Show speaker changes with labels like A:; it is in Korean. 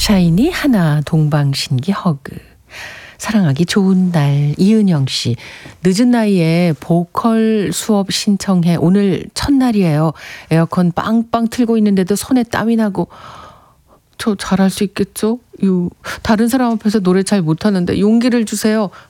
A: 샤이니 하나 동방신기 허그. 사랑하기 좋은 날 이은영 씨. 늦은 나이에 보컬 수업 신청해 오늘 첫날이에요. 에어컨 빵빵 틀고 있는데도 손에 땀이 나고 저 잘할 수 있겠죠? 다른 사람 앞에서 노래 잘 못하는데 용기를 주세요.